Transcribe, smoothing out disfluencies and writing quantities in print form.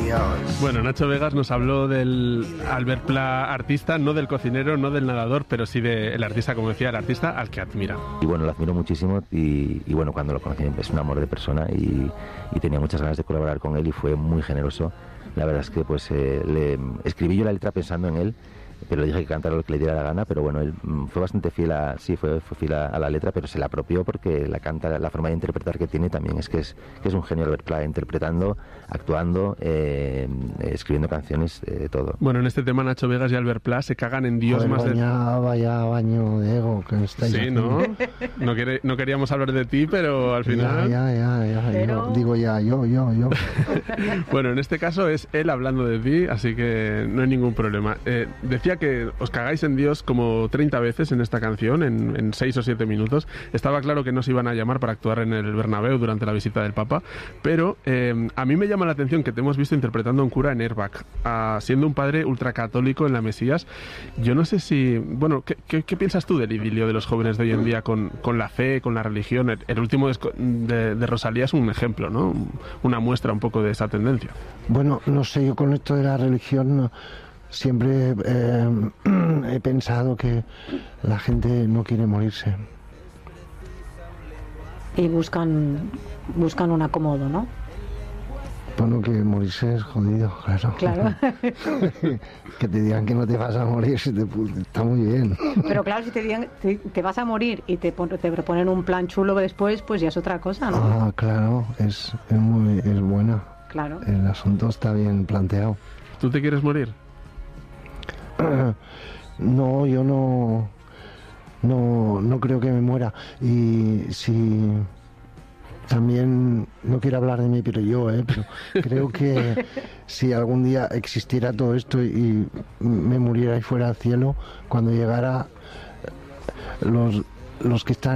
Bueno, Nacho Vegas nos habló del Albert Pla artista, no del cocinero, no del nadador, pero sí del artista, como decía, el artista al que admira. Y bueno, lo admiro muchísimo y bueno, cuando lo conocí es un amor de persona y tenía muchas ganas de colaborar con él y fue muy generoso. La verdad es que pues le escribí yo la letra pensando en él, pero le dije que cantara lo que le diera la gana, pero bueno, él fue bastante fiel fue fiel a la letra, pero se la apropió porque la canta, la forma de interpretar que tiene también es que es un genio Albert Pla, interpretando, actuando, escribiendo canciones, todo. Bueno, en este tema Nacho Vegas y Albert Pla se cagan en Dios. Joder, vaya baño de ego que estáis haciendo. No queríamos hablar de ti, pero al final... Ya. Pero... Yo. Bueno, en este caso es él hablando de ti, así que no hay ningún problema. Decía que os cagáis en Dios como 30 veces en esta canción, en 6 o 7 minutos. Estaba claro que no se iban a llamar para actuar en el Bernabéu durante la visita del Papa, pero a mí me llama la atención que te hemos visto interpretando a un cura en Airbag, siendo un padre ultracatólico en la Mesías. Yo no sé si... Bueno, ¿qué piensas tú del idilio de los jóvenes de hoy en día con la fe, con la religión? El último de Rosalía es un ejemplo, ¿no? Una muestra un poco de esa tendencia. Bueno, no sé, yo con esto de la religión... Siempre he pensado que la gente no quiere morirse. Y buscan un acomodo, ¿no? Bueno, que morirse es jodido, claro. Que te digan que no te vas a morir, está muy bien. Pero claro, si te digan te vas a morir y te proponen un plan chulo después, pues ya es otra cosa, ¿no? Ah, claro, es buena. Claro. El asunto está bien planteado. ¿Tú te quieres morir? No, yo no creo que me muera. Y si también no quiero hablar de mí, pero pero creo que si algún día existiera todo esto y me muriera y fuera al cielo, cuando llegara los que están